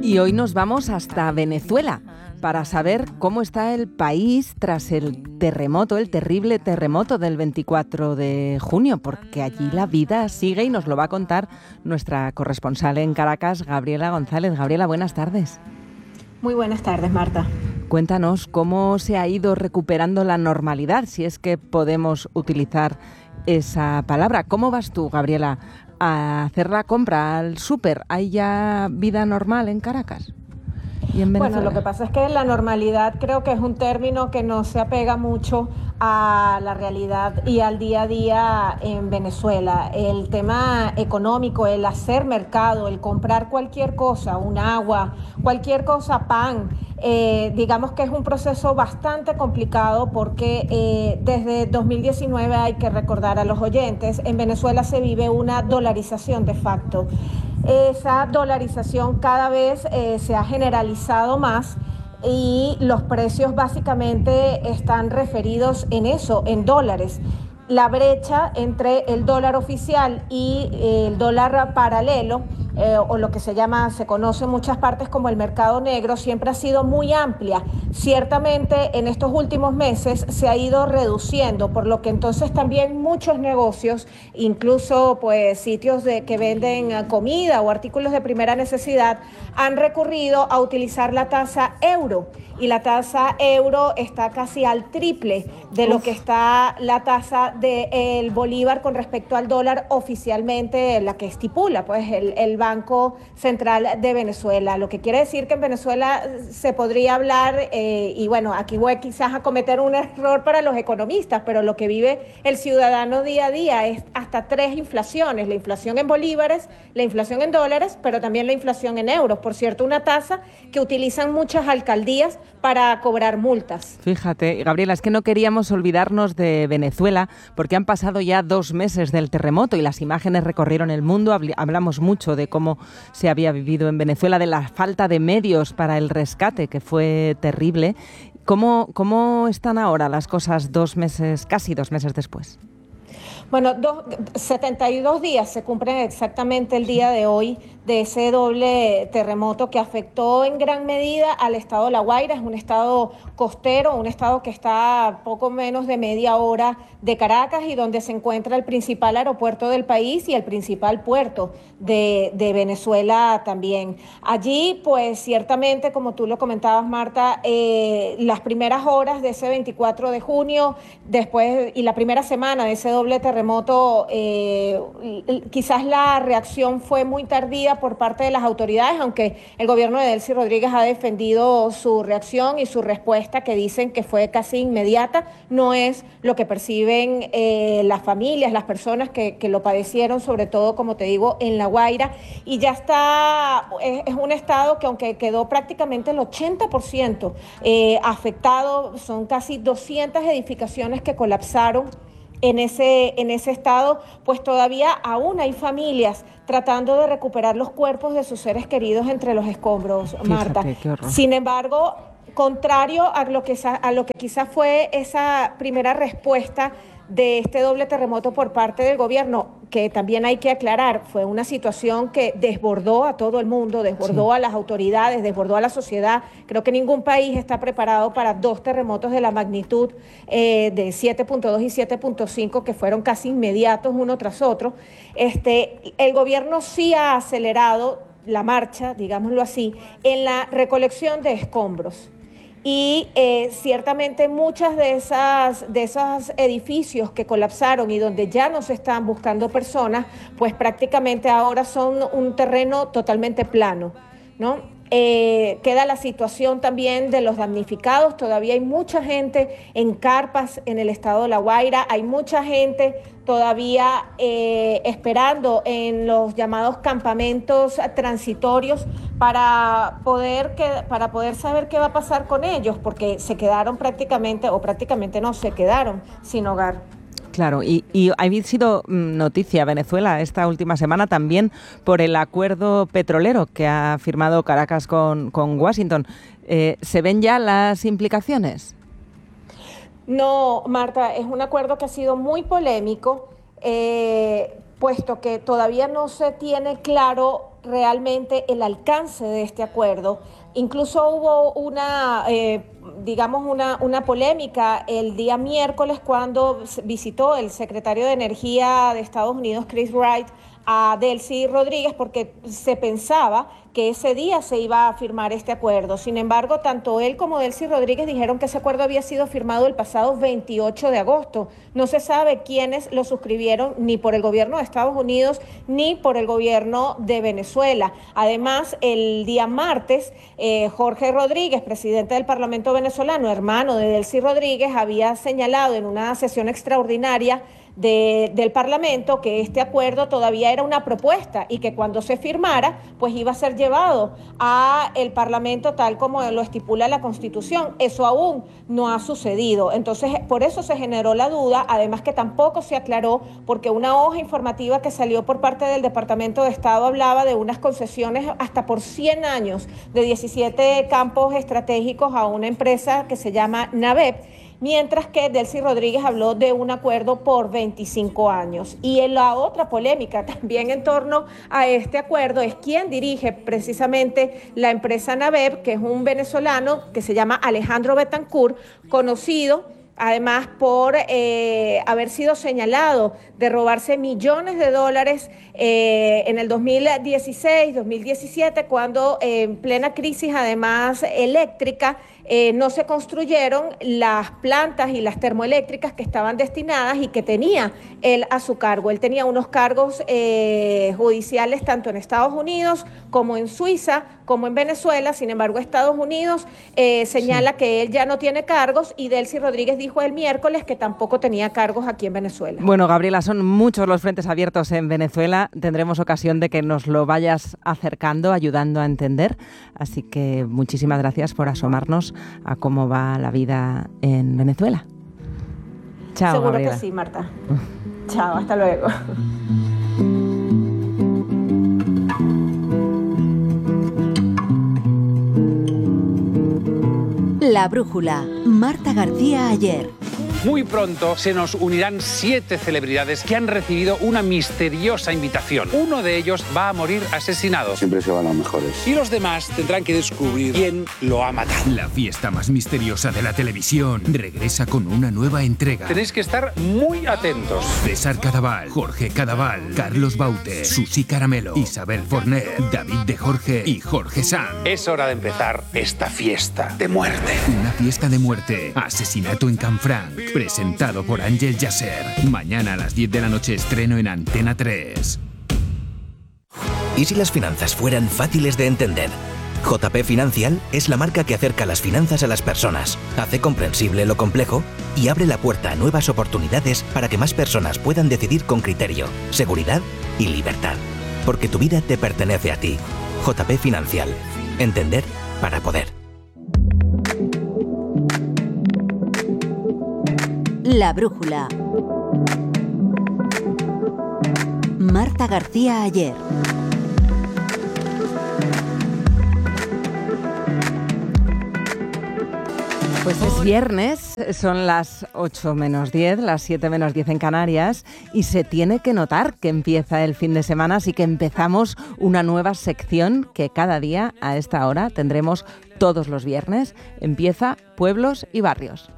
Y hoy nos vamos hasta Venezuela para saber cómo está el país tras el terremoto, el terrible terremoto del 24 de junio, porque allí la vida sigue y nos lo va a contar nuestra corresponsal en Caracas, Gabriela González. Gabriela, buenas tardes. Muy buenas tardes, Marta. Cuéntanos cómo se ha ido recuperando la normalidad, si es que podemos utilizar esa palabra. ¿Cómo vas tú, Gabriela, a hacer la compra al súper? ¿Hay ya vida normal en Caracas y en Venezuela? Bueno, lo que pasa es que la normalidad creo que es un término que no se apega mucho a la realidad y al día a día en Venezuela. El tema económico, el hacer mercado, el comprar cualquier cosa, un agua, cualquier cosa, pan, digamos que es un proceso bastante complicado porque desde 2019 hay que recordar a los oyentes, en Venezuela se vive una dolarización de facto. Esa dolarización cada vez se ha generalizado más y los precios básicamente están referidos en eso, en dólares. La brecha entre el dólar oficial y el dólar paralelo, o lo que se conoce en muchas partes como el mercado negro, siempre ha sido muy amplia. Ciertamente en estos últimos meses se ha ido reduciendo, por lo que entonces también muchos negocios, incluso pues sitios que venden comida o artículos de primera necesidad, han recurrido a utilizar la tasa euro. Y la tasa euro está casi al triple de lo que está la tasa del bolívar con respecto al dólar oficialmente, la que estipula pues el Banco Central de Venezuela. Lo que quiere decir que en Venezuela se podría hablar, y bueno, aquí voy quizás a cometer un error para los economistas, pero lo que vive el ciudadano día a día es hasta 3 inflaciones: la inflación en bolívares, la inflación en dólares, pero también la inflación en euros. Por cierto, una tasa que utilizan muchas alcaldías para cobrar multas. Fíjate, Gabriela, es que no queríamos olvidarnos de Venezuela porque han pasado ya 2 meses del terremoto y las imágenes recorrieron el mundo. Hablamos mucho de cómo se había vivido en Venezuela, de la falta de medios para el rescate, que fue terrible. ¿Cómo están ahora las cosas casi 2 meses después? Bueno, 72 días se cumplen exactamente el día de hoy de ese doble terremoto que afectó en gran medida al estado de La Guaira. Es un estado costero, un estado que está a poco menos de media hora de Caracas y donde se encuentra el principal aeropuerto del país y el principal puerto de Venezuela también. Allí, pues ciertamente, como tú lo comentabas, Marta, las primeras horas de ese 24 de junio, después y la primera semana de ese doble terremoto, quizás la reacción fue muy tardía por parte de las autoridades, aunque el gobierno de Delcy Rodríguez ha defendido su reacción y su respuesta, que dicen que fue casi inmediata. No es lo que perciben las familias, las personas que lo padecieron, sobre todo, como te digo, en La Guaira. Y ya está, es un estado que aunque quedó prácticamente el 80% afectado, son casi 200 edificaciones que colapsaron en ese estado, pues todavía aún hay familias tratando de recuperar los cuerpos de sus seres queridos entre los escombros, Marta. Fíjate, qué horror. Sin embargo, contrario a lo que quizás fue esa primera respuesta de este doble terremoto por parte del gobierno, que también hay que aclarar, fue una situación que desbordó a todo el mundo, desbordó a las autoridades, desbordó a la sociedad. Creo que ningún país está preparado para 2 terremotos de la magnitud de 7.2 y 7.5, que fueron casi inmediatos uno tras otro. El gobierno sí ha acelerado la marcha, digámoslo así, en la recolección de escombros. Y ciertamente muchas de esos edificios que colapsaron y donde ya no se están buscando personas, pues prácticamente ahora son un terreno totalmente plano, ¿no? Queda la situación también de los damnificados. Todavía hay mucha gente en carpas en el estado de La Guaira, hay mucha gente todavía esperando en los llamados campamentos transitorios para poder saber qué va a pasar con ellos, porque se quedaron se quedaron sin hogar. Claro, y ha sido noticia Venezuela esta última semana también por el acuerdo petrolero que ha firmado Caracas con Washington. ¿Se ven ya las implicaciones? No, Marta, es un acuerdo que ha sido muy polémico, puesto que todavía no se tiene claro realmente el alcance de este acuerdo. Incluso hubo una polémica el día miércoles cuando visitó el secretario de Energía de Estados Unidos, Chris Wright, a Delcy Rodríguez, porque se pensaba que ese día se iba a firmar este acuerdo. Sin embargo, tanto él como Delcy Rodríguez dijeron que ese acuerdo había sido firmado el pasado 28 de agosto. No se sabe quiénes lo suscribieron, ni por el gobierno de Estados Unidos, ni por el gobierno de Venezuela. Además, el día martes, Jorge Rodríguez, presidente del Parlamento venezolano, hermano de Delcy Rodríguez, había señalado en una sesión extraordinaria del Parlamento que este acuerdo todavía era una propuesta y que cuando se firmara pues iba a ser llevado a el Parlamento tal como lo estipula la Constitución. Eso aún no ha sucedido, entonces por eso se generó la duda, además que tampoco se aclaró porque una hoja informativa que salió por parte del Departamento de Estado hablaba de unas concesiones hasta por 100 años de 17 campos estratégicos a una empresa que se llama NABEP, mientras que Delcy Rodríguez habló de un acuerdo por 25 años. Y en la otra polémica también en torno a este acuerdo es quién dirige precisamente la empresa NABEP, que es un venezolano que se llama Alejandro Betancourt, conocido además por haber sido señalado de robarse millones de dólares en el 2016, 2017, cuando en plena crisis además eléctrica, no se construyeron las plantas y las termoeléctricas que estaban destinadas y que tenía él a su cargo. Él tenía unos cargos judiciales tanto en Estados Unidos como en Suiza, como en Venezuela. Sin embargo, Estados Unidos señala que él ya no tiene cargos y Delcy Rodríguez dijo el miércoles que tampoco tenía cargos aquí en Venezuela. Bueno, Gabriela, son muchos los frentes abiertos en Venezuela. Tendremos ocasión de que nos lo vayas acercando, ayudando a entender. Así que muchísimas gracias por asomarnos a cómo va la vida en Venezuela. Chao, Seguro Gabriela. que sí, Marta. Chao, hasta luego. La Brújula, Marta García Ayer. Muy pronto se nos unirán 7 celebridades que han recibido una misteriosa invitación. Uno de ellos va a morir asesinado. Siempre se van los mejores. Y los demás tendrán que descubrir quién lo ha matado. La fiesta más misteriosa de la televisión regresa con una nueva entrega. Tenéis que estar muy atentos. César Cadaval, Jorge Cadaval, Carlos Baute, Susi Caramelo, Isabel Forner, David de Jorge y Jorge Sanz. Es hora de empezar esta fiesta de muerte. Una fiesta de muerte. Asesinato en Canfranc. Presentado por Ángel Yasser. Mañana a las 10 de la noche estreno en Antena 3. ¿Y si las finanzas fueran fáciles de entender? JP Financial es la marca que acerca las finanzas a las personas, hace comprensible lo complejo y abre la puerta a nuevas oportunidades para que más personas puedan decidir con criterio, seguridad y libertad. Porque tu vida te pertenece a ti. JP Financial. Entender para poder. La Brújula. Marta García Ayer. Pues es viernes, son las 8 menos 10, las 7 menos 10 en Canarias y se tiene que notar que empieza el fin de semana, así que empezamos una nueva sección que cada día a esta hora tendremos todos los viernes. Empieza Pueblos y Barrios.